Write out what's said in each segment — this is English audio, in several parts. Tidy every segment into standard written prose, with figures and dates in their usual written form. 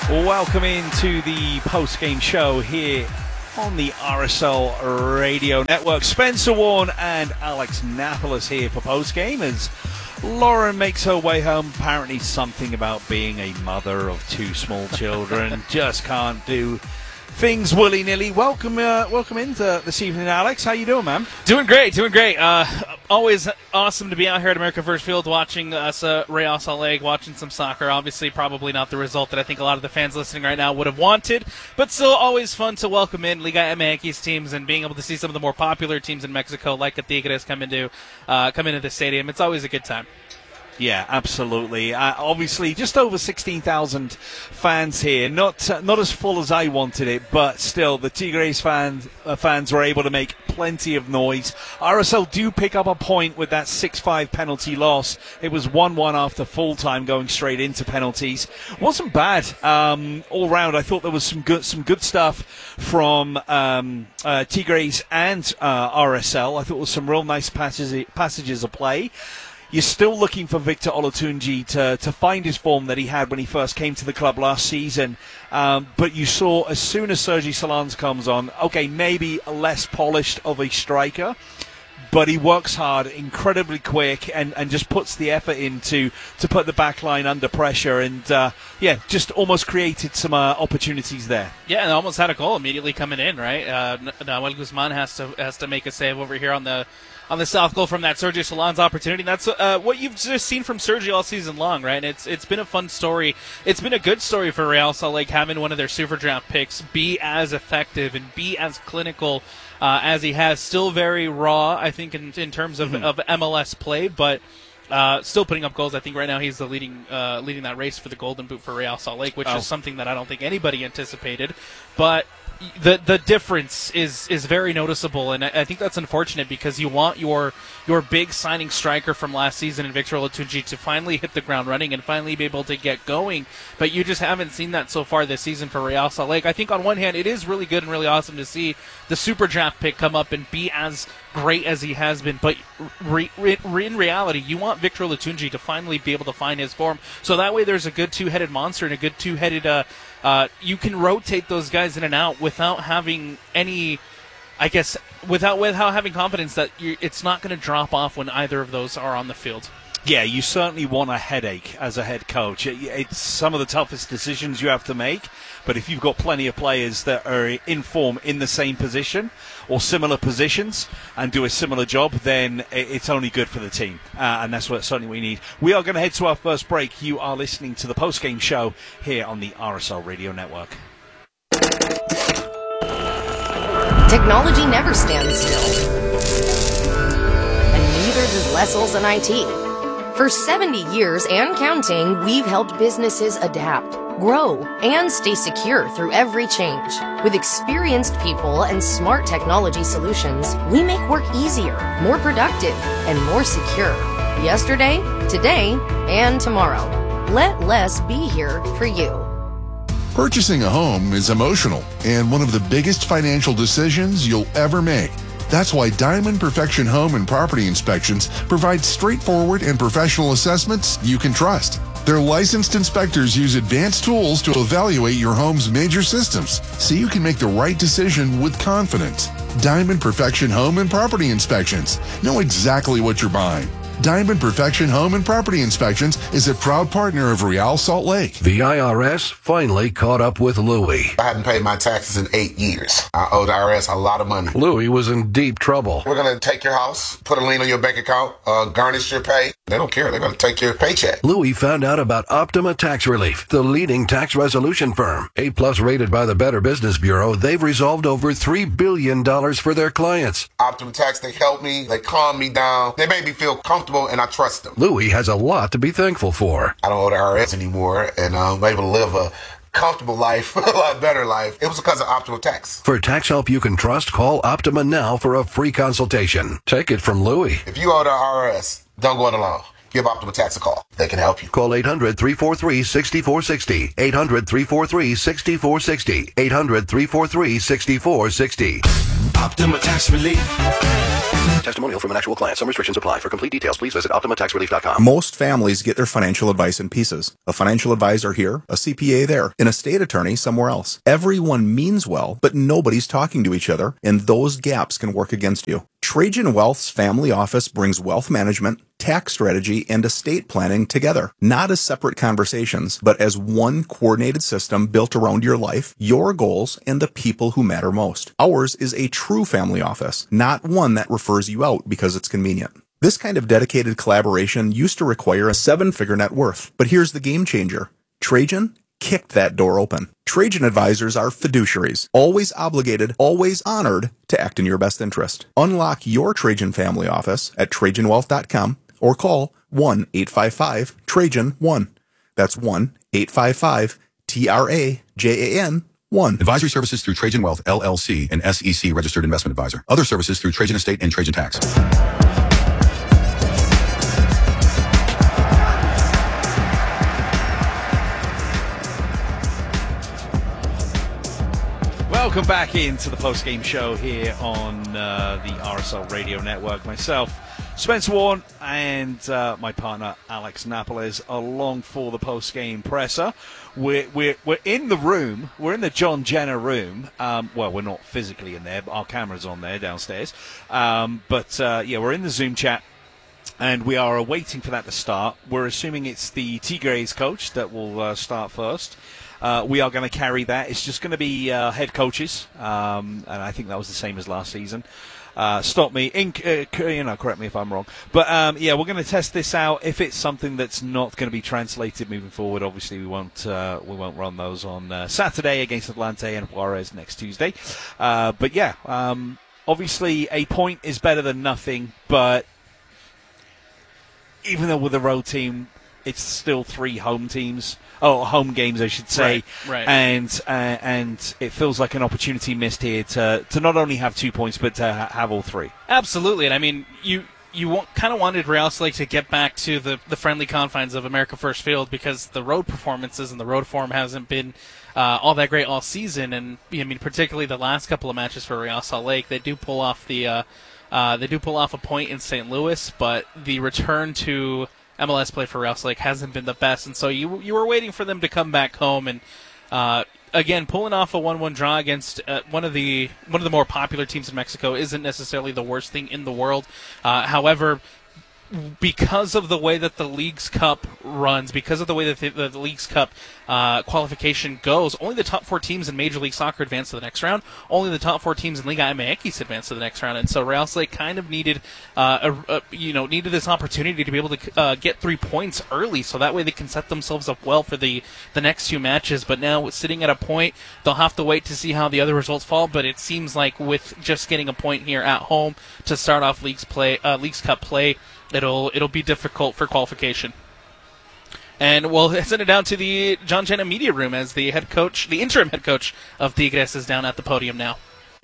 Welcome into the post-game show here on the RSL Radio Network. Spencer Warne and Alex Napolis here for post-game as Lauren makes her way home. Apparently something about being a mother of two small children. Just can't do things willy-nilly. Welcome into this evening, Alex. How you doing, man? Doing great. Always awesome to be out here at America First Field watching us, Real Salt Lake, watching some soccer. Obviously, probably not the result that I think a lot of the fans listening right now would have wanted, but still always fun to welcome in Liga MX teams and being able to see some of the more popular teams in Mexico, like the Tigres, come into the stadium. It's always a good time. Yeah, absolutely. Obviously, just over 16,000 fans here. Not as full as I wanted it, but still, the Tigres fans were able to make plenty of noise. RSL do pick up a point with that 6-5 penalty loss. It was 1-1 after full time, going straight into penalties. Wasn't bad all round. I thought there was some good stuff from Tigres and RSL. I thought there was some real nice passages of play. You're still looking for Victor Olatunji to find his form that he had when he first came to the club last season. But you saw as soon as Sergi Solans comes on, okay, maybe less polished of a striker, but he works hard, incredibly quick, and just puts the effort in to put the back line under pressure and, just almost created some opportunities there. Yeah, and almost had a goal immediately coming in, right? Nahuel Guzman has to make a save over here on the south goal from that Sergio Solans opportunity. That's what you've just seen from Sergio all season long, right? And it's been a fun story. It's been a good story for Real Salt Lake having one of their super draft picks be as effective and be as clinical as he has. Still very raw, I think, in terms of MLS play, but still putting up goals. I think right now he's the leading that race for the Golden Boot for Real Salt Lake, which is something that I don't think anybody anticipated. But the difference is very noticeable, and I think that's unfortunate because you want your big signing striker from last season in Victor Olatunji to finally hit the ground running and finally be able to get going, but you just haven't seen that so far this season for Real Salt Lake. I think on one hand it is really good and really awesome to see the super draft pick come up and be as great as he has been, but in reality you want Victor Olatunji to finally be able to find his form, so that way there's a good two-headed monster and a good two-headed you can rotate those guys in and out without having any, without having confidence that it's not going to drop off when either of those are on the field. Yeah, you certainly want a headache as a head coach. It's some of the toughest decisions you have to make, but if you've got plenty of players that are in form in the same position or similar positions and do a similar job, then it's only good for the team, and that's what certainly we need. We are going to head to our first break. You are listening to the post-game show here on the RSL Radio Network. Technology never stands still, and neither does Lessel's and IT. For 70 years and counting, we've helped businesses adapt, grow, and stay secure through every change. With experienced people and smart technology solutions, we make work easier, more productive, and more secure. Yesterday, today, and tomorrow. Let Les be here for you. Purchasing a home is emotional and one of the biggest financial decisions you'll ever make. That's why Diamond Perfection Home and Property Inspections provide straightforward and professional assessments you can trust. Their licensed inspectors use advanced tools to evaluate your home's major systems so you can make the right decision with confidence. Diamond Perfection Home and Property Inspections know exactly what you're buying. Diamond Perfection Home and Property Inspections is a proud partner of Real Salt Lake. The IRS finally caught up with Louie. I hadn't paid my taxes in 8 years. I owe the IRS a lot of money. Louie was in deep trouble. We're going to take your house, put a lien on your bank account, garnish your pay. They don't care. They're going to take your paycheck. Louie found out about Optima Tax Relief, the leading tax resolution firm. A+ rated by the Better Business Bureau, they've resolved over $3 billion for their clients. Optima Tax, they helped me. They calmed me down. They made me feel comfortable, and I trust them. Louie has a lot to be thankful for. I don't owe the IRS anymore, and I'm able to live a comfortable life, a lot better life. It was because of Optima Tax. For tax help you can trust, call Optima now for a free consultation. Take it from Louie. If you owe the IRS, don't go it alone. Give Optima Tax a call. They can help you. Call 800-343-6460. 800-343-6460. 800-343-6460. Optima Tax Relief. Testimonial from an actual client. Some restrictions apply. For complete details, please visit OptimaTaxRelief.com. Most families get their financial advice in pieces. A financial advisor here, a CPA there, an estate attorney somewhere else. Everyone means well, but nobody's talking to each other, and those gaps can work against you. Trajan Wealth's family office brings wealth management, tax strategy, and estate planning together, not as separate conversations, but as one coordinated system built around your life, your goals, and the people who matter most. Ours is a true family office, not one that refers you out because it's convenient. This kind of dedicated collaboration used to require a 7-figure net worth, but here's the game changer. Trajan kicked that door open. Trajan advisors are fiduciaries, always obligated, always honored to act in your best interest. Unlock your Trajan family office at TrajanWealth.com or call 1-855-TRAJAN-1. That's 1-855-TRAJAN-1. Advisory services through Trajan Wealth, LLC, an SEC registered investment advisor. Other services through Trajan Estate and Trajan Tax. Welcome back into the post-game show here on the RSL Radio Network. Myself, Spencer Warren, and my partner Alex Napoles along for the post-game presser. We're in the room. We're in the John Jenner room. Well, we're not physically in there, but our camera's on there downstairs. We're in the Zoom chat. And we are waiting for that to start. We're assuming it's the Tigres coach that will start first. We are going to carry that. It's just going to be head coaches, and I think that was the same as last season. Stop me, correct me if I'm wrong. But we're going to test this out. If it's something that's not going to be translated moving forward, obviously we won't run those on Saturday against Atlante and Juarez next Tuesday. Obviously a point is better than nothing. But even though with a road team, it's still 3 home games, I should say. Right. And it feels like an opportunity missed here to not only have 2 points, but to have all 3. Absolutely. And I mean, you kind of wanted Real Salt to get back to the friendly confines of America First Field because the road performances and the road form hasn't been all that great all season. And I mean, particularly the last couple of matches for Real Salt Lake, they do pull off a point in St. Louis, but the return to MLS play for Real Salt Lake hasn't been the best, and so you were waiting for them to come back home, and again, pulling off a 1-1 draw against one of the more popular teams in Mexico isn't necessarily the worst thing in the world. However, because of the way that the Leagues Cup runs, because of the way that the Leagues Cup qualification goes, only the top 4 teams in Major League Soccer advance to the next round. Only the top 4 teams in Liga MX advance to the next round. And so Real Salt Lake kind of needed this opportunity to be able to get 3 points early, so that way they can set themselves up well for the next 2 matches. But now sitting at a point, they'll have to wait to see how the other results fall. But it seems like with just getting a point here at home to start off Leagues Cup play, it'll be difficult for qualification. And we'll send it down to the John Jenna media room as the interim head coach of Tigres is down at the podium now.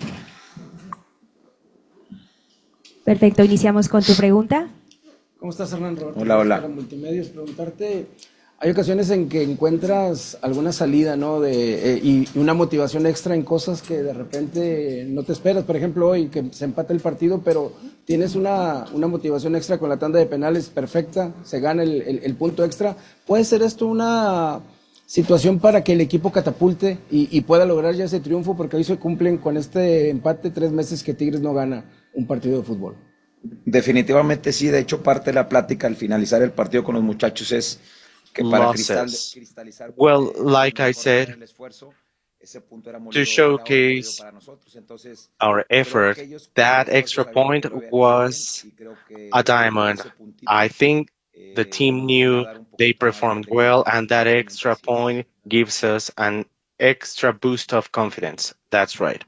Perfecto, iniciamos con tu pregunta. ¿Cómo estás, Hernán? Roberto, hola. Para Multimedios, preguntarte, hay ocasiones en que encuentras alguna salida, ¿no? Y una motivación extra en cosas que de repente no te esperas. Por ejemplo, hoy que se empata el partido, pero tienes una motivación extra con la tanda de penales perfecta, se gana el punto extra. ¿Puede ser esto una situación para que el equipo catapulte y pueda lograr ya ese triunfo? Porque hoy se cumplen con este empate 3 meses que Tigres no gana un partido de fútbol. Definitivamente sí, de hecho parte de la plática al finalizar el partido con los muchachos es que para cristalizar. Well, like I said, to showcase our effort, that extra point was a diamond. I think the team knew they performed well, and that extra point gives us an extra boost of confidence. That's right.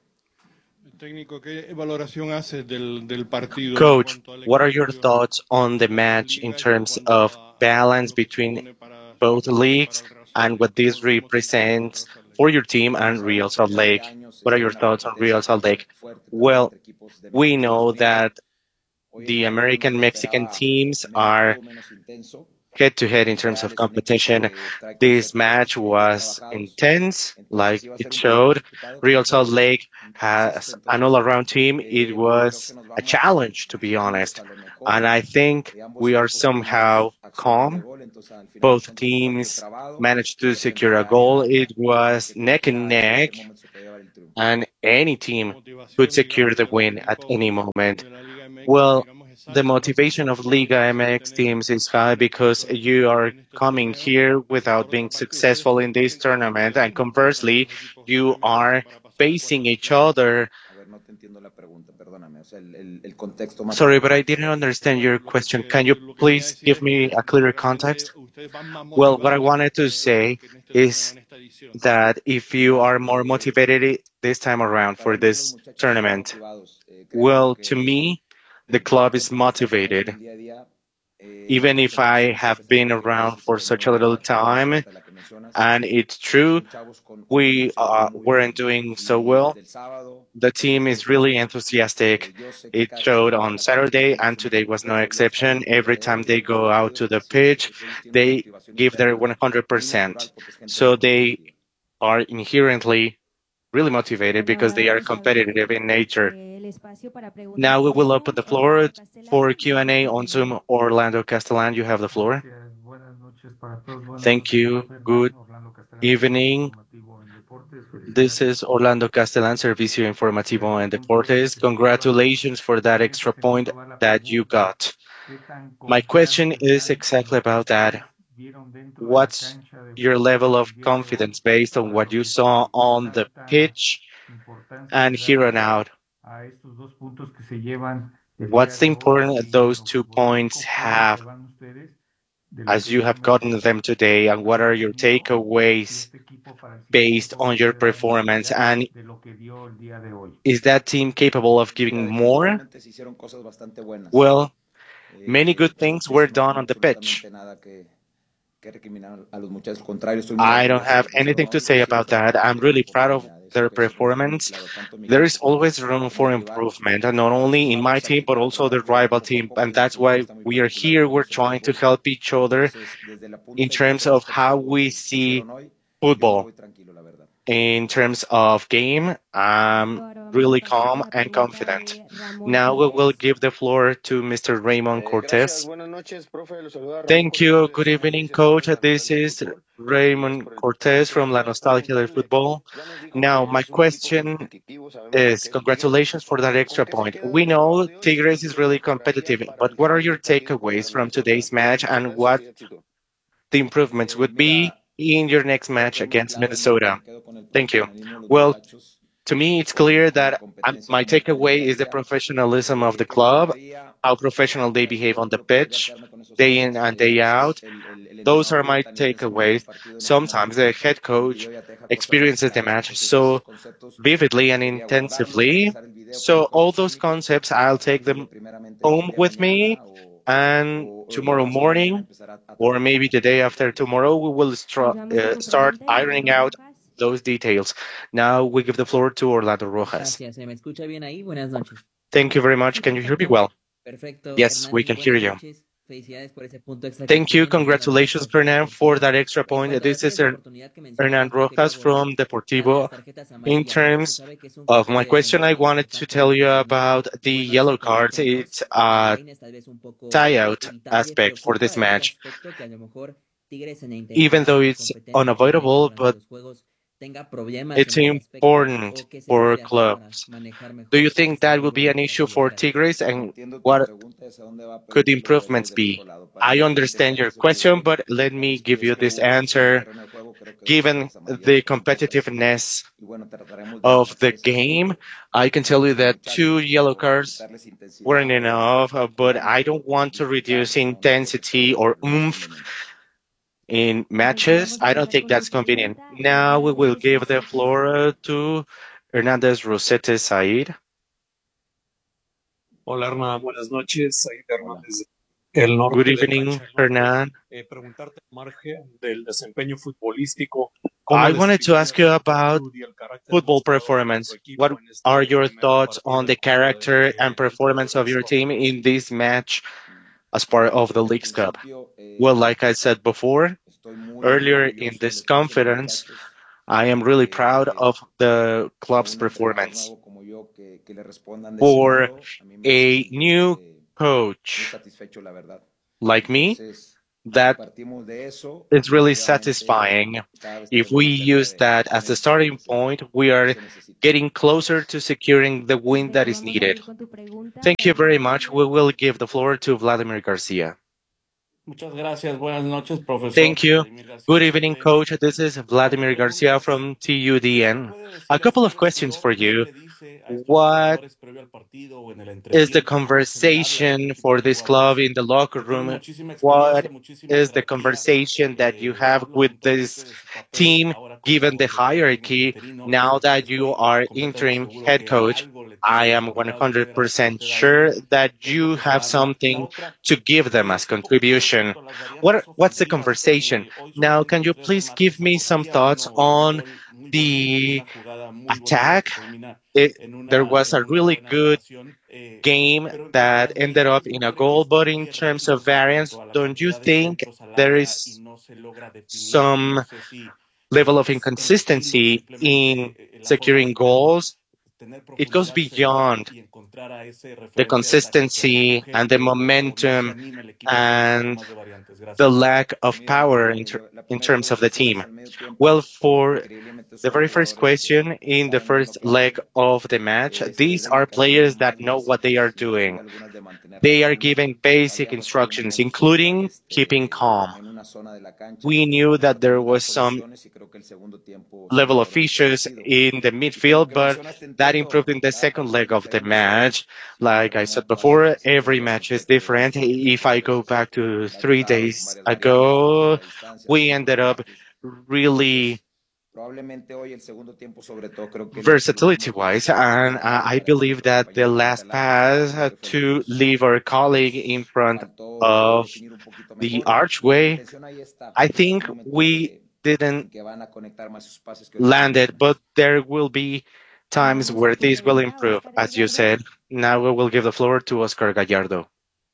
Coach, what are your thoughts on the match in terms of balance between both leagues and what this represents for your team and Real Salt Lake? What are your thoughts on Real Salt Lake? Well, we know that the American-Mexican teams are head-to-head in terms of competition. This match was intense, like it showed. Real Salt Lake has an all-around team. It was a challenge, to be honest. And I think we are somehow calm. Both teams managed to secure a goal. It was neck and neck, and any team could secure the win at any moment. Well, the motivation of Liga MX teams is high because you are coming here without being successful in this tournament, and conversely, you are facing each other. Sorry, but I didn't understand your question. Can you please give me a clearer context? Well, what I wanted to say is that if you are more motivated this time around for this tournament, well, to me, the club is motivated. Even if I have been around for such a little time, and it's true, we weren't doing so well. The team is really enthusiastic. It showed on Saturday, and today was no exception. Every time they go out to the pitch, they give their 100%. So they are inherently really motivated because they are competitive in nature. Now we will open the floor for Q&A on Zoom. Orlando Castellan, you have the floor. Thank you. Good evening. This is Orlando Castellan, Servicio Informativo en Deportes. Congratulations for that extra point that you got. My question is exactly about that. What's your level of confidence based on what you saw on the pitch and here on out? What's the importance that those 2 points have as you have gotten them today, and what are your takeaways based on your performance? And is that team capable of giving more? Well, many good things were done on the pitch. I don't have anything to say about that. I'm really proud of their performance. There is always room for improvement, and not only in my team, but also the rival team. And that's why we are here. We're trying to help each other in terms of how we see football. In terms of game, I'm really calm and confident. Now we will give the floor to Mr. Raymond Cortez. Thank you. Good evening, Coach. This is Raymond Cortez from La Nostalgia del Fútbol. Now, my question is, congratulations for that extra point. We know Tigres is really competitive, but what are your takeaways from today's match, and what the improvements would be in your next match against Minnesota? Thank you. Well, to me, it's clear that my takeaway is the professionalism of the club, how professional they behave on the pitch, day in and day out. Those are my takeaways. Sometimes the head coach experiences the match so vividly and intensively. So all those concepts, I'll take them home with me. And tomorrow morning, or maybe the day after tomorrow, we will start ironing out those details. Now we give the floor to Orlando Rojas. Thank you very much. Can you hear me well? Yes, we can hear you. Thank you. Congratulations, Hernan, for that extra point. This is Hernan Rojas from Deportivo. In terms of my question, I wanted to tell you about the yellow cards. It's a tie-out aspect for this match. Even though it's unavoidable, but it's important for clubs. Do you think that will be an issue for Tigres, and what could improvements be? I understand your question, but let me give you this answer. Given the competitiveness of the game, I can tell you that 2 yellow cards weren't enough, but I don't want to reduce intensity or oomph in matches. I don't think that's convenient. Now we will give the floor to Hernandez Rosete Said. Hola, Hernán. Buenas noches. Said Hernández. Good evening, Hernan. I wanted to ask you about football performance. What are your thoughts on the character and performance of your team in this match as part of the Leagues Cup? Well, like I said before, earlier in this conference, I am really proud of the club's performance. For a new coach like me, that is really satisfying. If we use that as a starting point, we are getting closer to securing the win that is needed. Thank you very much. We will give the floor to Vladimir Garcia. Thank you. Good evening, Coach. This is Vladimir Garcia from TUDN. A couple of questions for you. What is the conversation for this club in the locker room? What is the conversation that you have with this team, given the hierarchy? Now that you are interim head coach, I am 100% sure that you have something to give them as contribution. What's the conversation? Now, can you please give me some thoughts on the attack? There was a really good game that ended up in a goal, but in terms of variance, don't you think there is some level of inconsistency in securing goals? It goes beyond the consistency and the momentum and the lack of power in terms of the team. Well, for the very first question in the first leg of the match, these are players that know what they are doing. They are giving basic instructions, including keeping calm. We knew that there was some level of issues in the midfield, but that improved in the second leg of the match. Like I said before, every match is different. If I go back to 3 days ago, we ended up really versatility-wise, and I believe that the last pass to leave our colleague in front of the archway, I think we didn't land it, but there will be times where this will improve, as you said. Now we will give the floor to Oscar Gallardo.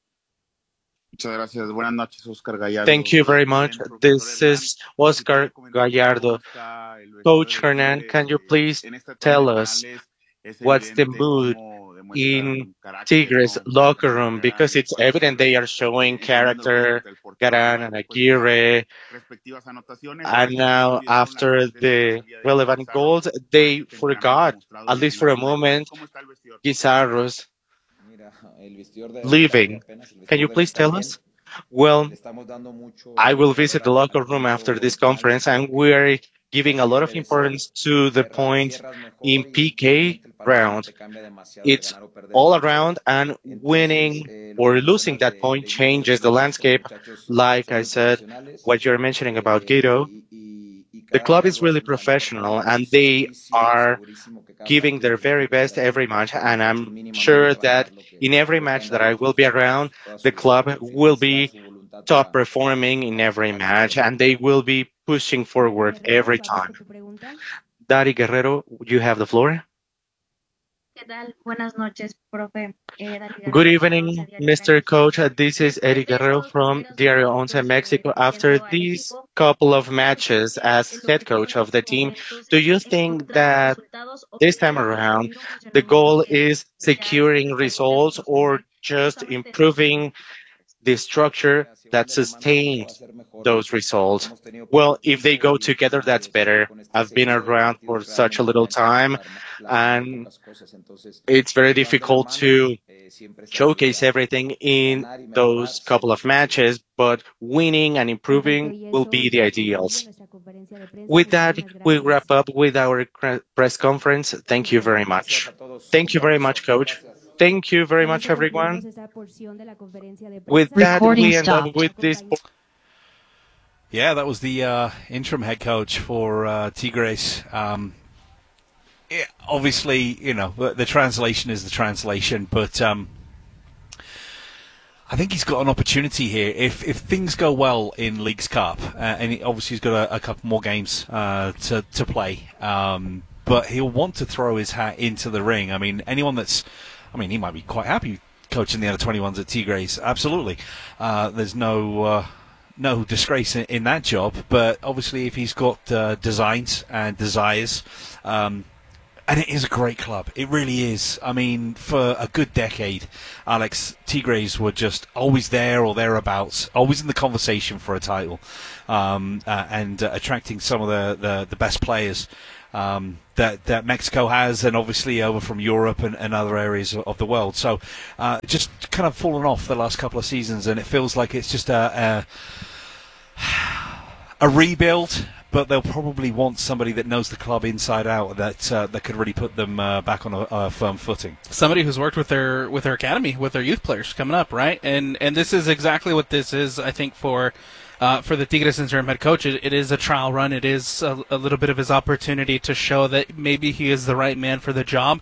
Thank you very much. This is Oscar Gallardo. Coach Hernan, can you please tell us what's the mood in Tigres locker room? Because it's evident they are showing character, Garan and Aguirre, and now after the relevant goals, they forgot, at least for a moment, Pizarro's leaving. Can you please tell us? Well, I will visit the locker room after this conference, and we are giving a lot of importance to the point in PK round. It's all around, and winning or losing that point changes the landscape. Like I said, what you're mentioning about Guido, the club is really professional, and they are giving their very best every match, and I'm sure that in every match that I will be around, the club will be top performing in every match, and they will be pushing forward every time. Dari Guerrero, you have the floor. Good evening, Mr. Coach. This is Eric Guerrero from Diario Once Mexico. After these couple of matches as head coach of the team, do you think that this time around the goal is securing results or just improving the structure that sustains those results? Well, if they go together, that's better. I've been around for such a little time, and it's very difficult to showcase everything in those couple of matches, but winning and improving will be the ideals. With that, we wrap up with our press conference. Thank you very much. Thank you very much, Coach. Thank you very much, everyone. With that, we end up with this. Yeah, that was the interim head coach for Tigres. Yeah, obviously, you know, the translation is the translation, but I think he's got an opportunity here. If things go well in Leagues Cup, and obviously he's got a couple more games to play, but he'll want to throw his hat into the ring. I mean, he might be quite happy coaching the under-21s at Tigres. Absolutely. There's no no disgrace in that job, but obviously if he's got designs and desires, and it is a great club. It really is. I mean, for a good decade, Alex, Tigres were just always there or thereabouts, always in the conversation for a title, and attracting some of the best players that Mexico has, and obviously over from Europe and other areas of the world. So just kind of fallen off the last couple of seasons, and it feels like it's just a rebuild. But they'll probably want somebody that knows the club inside out, that could really put them back on a firm footing. Somebody who's worked with their academy, with their youth players coming up, right? And this is exactly what this is, I think, for the Tigres interim head coach. It is a trial run. It is a little bit of his opportunity to show that maybe he is the right man for the job.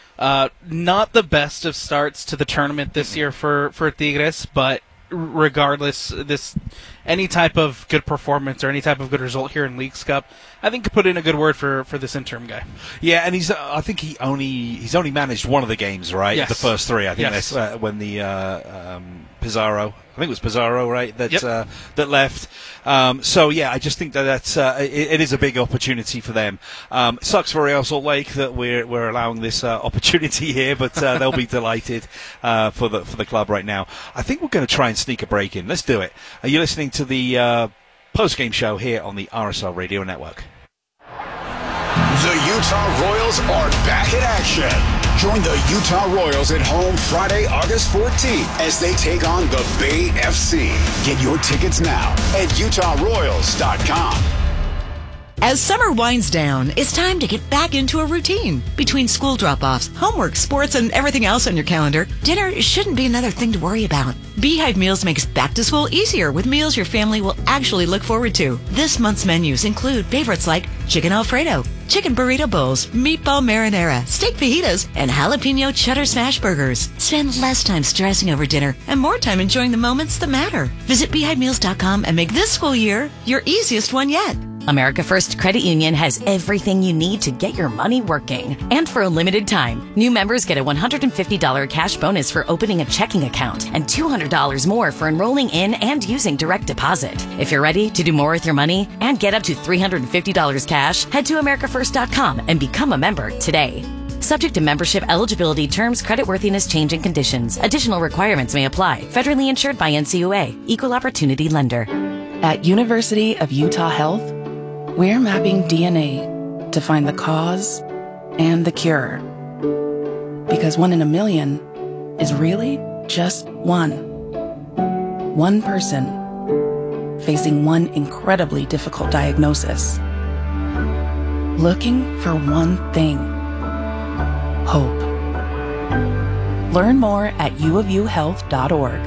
Not the best of starts to the tournament this year for Tigres, but regardless, any type of good performance or any type of good result here in Leagues Cup, I think could put in a good word for this interim guy. Yeah, and I think he's only managed one of the games, right? Yes. The first three. I think Yes. that's when the Pizarro. I think it was Pizarro, right? That left. So yeah, I just think that's it is a big opportunity for them. Sucks for Real Salt Lake that we're allowing this opportunity here, but they'll be delighted for the club right now. I think we're going to try and sneak a break in. Let's do it. Are you listening to the post-game show here on the RSL Radio Network? The Utah Royals are back in action. Join the Utah Royals at home Friday, August 14th as they take on the Bay FC. Get your tickets now at utahroyals.com. As summer winds down, it's time to get back into a routine. Between school drop-offs, homework, sports, and everything else on your calendar, dinner shouldn't be another thing to worry about. Beehive Meals makes back to school easier with meals your family will actually look forward to. This month's menus include favorites like chicken Alfredo, chicken burrito bowls, meatball marinara, steak fajitas, and jalapeno cheddar smash burgers. Spend less time stressing over dinner and more time enjoying the moments that matter. Visit beehivemeals.com and make this school year your easiest one yet. America First Credit Union has everything you need to get your money working. And for a limited time, new members get a $150 cash bonus for opening a checking account and $200 more for enrolling in and using direct deposit. If you're ready to do more with your money and get up to $350 cash, head to AmericaFirst.com and become a member today. Subject to membership, eligibility, terms, creditworthiness, changing conditions. Additional requirements may apply. Federally insured by NCUA. Equal Opportunity Lender. At University of Utah Health, we're mapping DNA to find the cause and the cure. Because 1 in a million is really just one. One person facing one incredibly difficult diagnosis. Looking for one thing. Hope. Learn more at uofuhealth.org.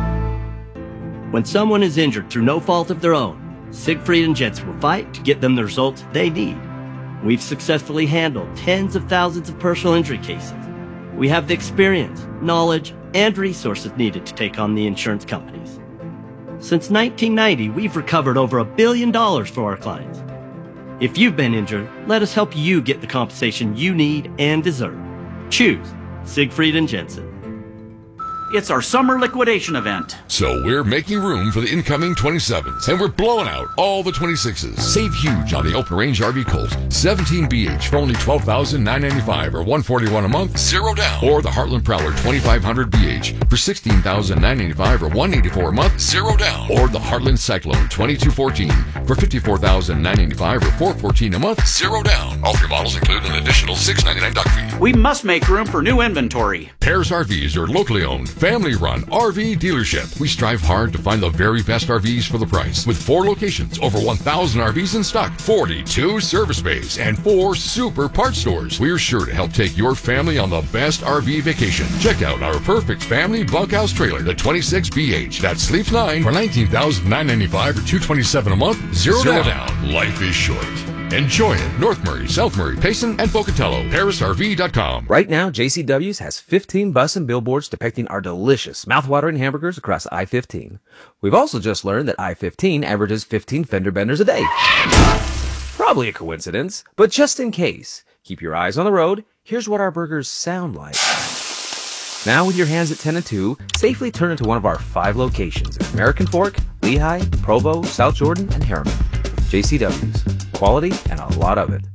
When someone is injured through no fault of their own, Siegfried and Jensen will fight to get them the results they need. We've successfully handled tens of thousands of personal injury cases. We have the experience, knowledge, and resources needed to take on the insurance companies. Since 1990, we've recovered over $1 billion for our clients. If you've been injured, let us help you get the compensation you need and deserve. Choose Siegfried and Jensen. It's our summer liquidation event. So we're making room for the incoming 27s, and we're blowing out all the 26s. Save huge on the Open Range RV Colt 17BH for only $12,995 or $141 a month, 0 down. Or the Heartland Prowler 2500BH for $16,995 or $184 a month, 0 down. Or the Heartland Cyclone 2214 for $54,995 or $414 a month, 0 down. All 3 models include an additional $699 dock fee. We must make room for new inventory. Paris RVs are locally owned, family-run RV dealership. We strive hard to find the very best RVs for the price. With 4 locations, over 1,000 RVs in stock, 42 service bays, and 4 super parts stores. We're sure to help take your family on the best RV vacation. Check out our perfect family bunkhouse trailer, the 26BH. That sleeps 9 for $19,995 or $227 a month, 0 down. Life is short. Enjoy it. North Murray, South Murray, Payson, and Pocatello. ParisRV.com. Right now, JCW's has 15 bus and billboards depicting our delicious, mouthwatering hamburgers across I-15. We've also just learned that I-15 averages 15 fender benders a day. Probably a coincidence, but just in case, keep your eyes on the road. Here's what our burgers sound like. Now with your hands at 10 and 2, safely turn into one of our 5 locations in American Fork, Lehigh, Provo, South Jordan, and Harriman. JCW's. Quality and a lot of it.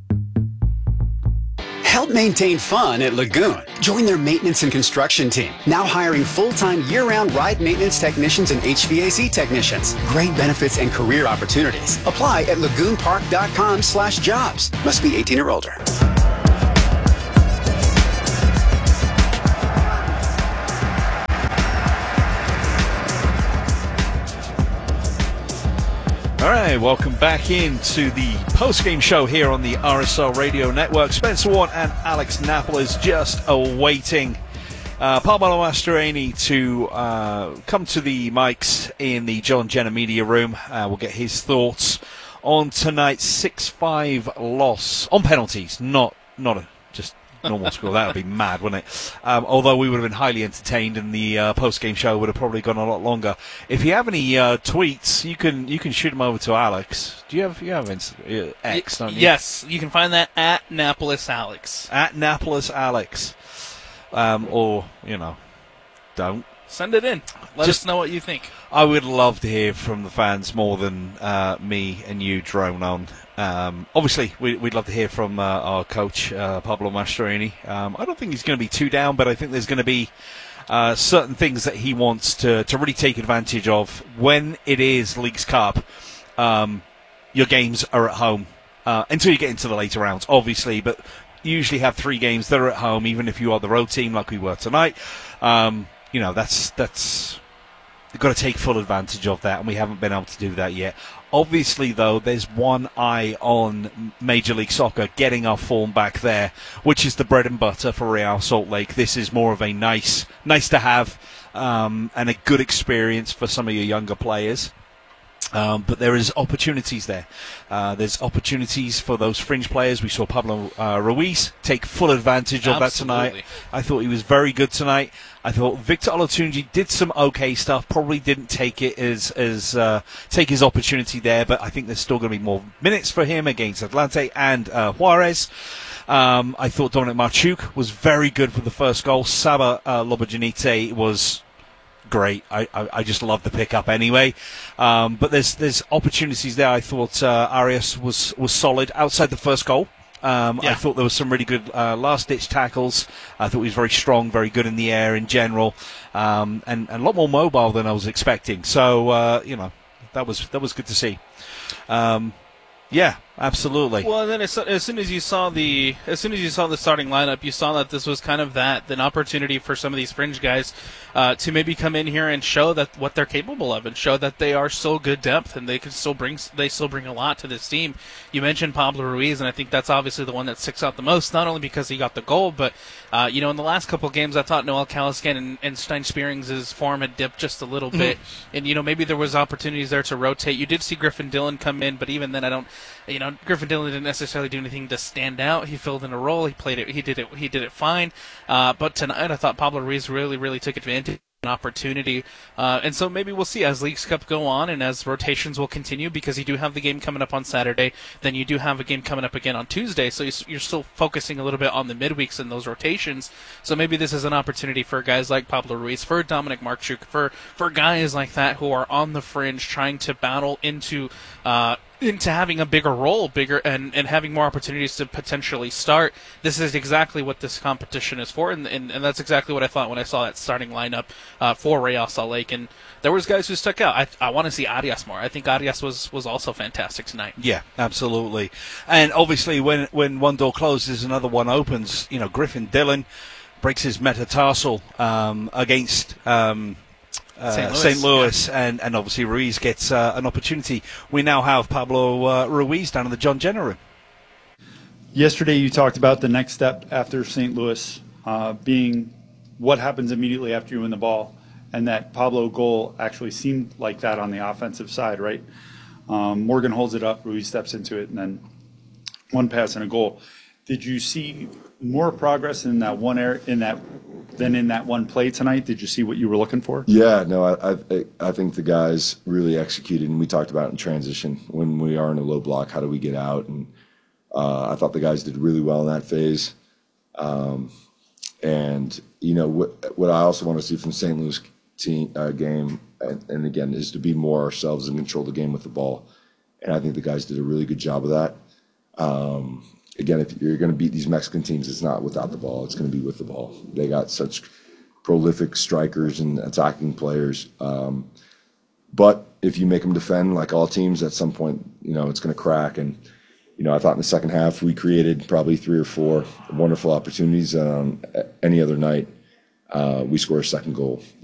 Help maintain fun at Lagoon. Join their maintenance and construction team, now hiring full-time year-round ride maintenance technicians and HVAC technicians. Great benefits and career opportunities. Apply at lagoonpark.com/jobs. Must be 18 or older. All right, welcome back into the post-game show here on the RSL Radio Network. Spencer Ward and Alex Napoles just awaiting Pablo Mastroeni to come to the mics in the John Jenner Media Room. We'll get his thoughts on tonight's 6-5 loss on penalties, not just normal score. That would be mad, wouldn't it? Although we would have been highly entertained, and the post-game show would have probably gone a lot longer. If you have any tweets, you can shoot them over to Alex. Do you have X? Don't you? Yes, you can find that at Napoles Alex. At Napoles Alex, or don't send it in. Let us know what you think. I would love to hear from the fans more than me and you drone on. Obviously, we'd love to hear from our coach, Pablo Mastroeni. I don't think he's going to be too down, but I think there's going to be certain things that he wants to really take advantage of when it is Leagues Cup. Your games are at home until you get into the later rounds, obviously, but you usually have 3 games that are at home, even if you are the road team like we were tonight. That's you've got to take full advantage of that, and we haven't been able to do that yet. Obviously, though, there's one eye on Major League Soccer, getting our form back there, which is the bread and butter for Real Salt Lake. This is more of a nice to have and a good experience for some of your younger players. But there is opportunities there. There's opportunities for those fringe players. We saw Pablo Ruiz take full advantage of that tonight. I thought he was very good tonight. I thought Victor Olatunji did some okay stuff. Probably didn't take it take his opportunity there, but I think there's still going to be more minutes for him against Atlante and Juarez. I thought Dominic Marchuk was very good for the first goal. Saba Lobojanite was great. I just love the pickup anyway. But there's opportunities there. I thought Arias was solid outside the first goal. I thought there was some really good last-ditch tackles. I thought he was very strong, very good in the air in general, and a lot more mobile than I was expecting. So that was good to see. Yeah, absolutely. Well, and then as soon as you saw the starting lineup, you saw that this was kind of an opportunity for some of these fringe guys to maybe come in here and show that what they're capable of, and show that they are still good depth, and they still bring a lot to this team. You mentioned Pablo Ruiz, and I think that's obviously the one that sticks out the most, not only because he got the goal, but in the last couple of games, I thought Noel Caliscan and Stein Spearings' form had dipped just a little bit, and maybe there was opportunities there to rotate. You did see Griffin Dillon come in, but even then, Griffin Dillon didn't necessarily do anything to stand out. He filled in a role. He played it. He did it fine. But tonight, I thought Pablo Ruiz really took advantage of an opportunity. And so maybe we'll see as Leagues Cup go on and as rotations will continue, because you do have the game coming up on Saturday. Then you do have a game coming up again on Tuesday. So you're still focusing a little bit on the midweeks and those rotations. So maybe this is an opportunity for guys like Pablo Ruiz, for Dominic Marchuk, for guys like that who are on the fringe trying to battle into having a bigger role, and having more opportunities to potentially start. This is exactly what this competition is for, and that's exactly what I thought when I saw that starting lineup for Real Salt Lake. And there was guys who stuck out. I want to see Arias more. I think Arias was also fantastic tonight. Yeah, absolutely. And obviously, when one door closes, another one opens. Griffin Dillon breaks his metatarsal against St. Louis, and obviously Ruiz gets an opportunity. We now have Pablo Ruiz down in the John Jenner room. Yesterday you talked about the next step after St. Louis being what happens immediately after you win the ball, and that Pablo goal actually seemed like that on the offensive side, right? Morgan holds it up, Ruiz steps into it, and then one pass and a goal. Did you see more progress in that one than in that one play tonight? Did you see what you were looking for? Yeah, no, I think the guys really executed, and we talked about it in transition. When we are in a low block, how do we get out? And I thought the guys did really well in that phase. And, you know, what I also want to see from the St. Louis game, and again, is to be more ourselves and control the game with the ball. And I think the guys did a really good job of that. Again, if you're going to beat these Mexican teams, it's not without the ball. It's going to be with the ball. They got such prolific strikers and attacking players. But if you make them defend like all teams, at some point, you know, it's going to crack. And, you know, I thought in the second half we created probably 3 or 4 wonderful opportunities. Any other night, we score a second goal.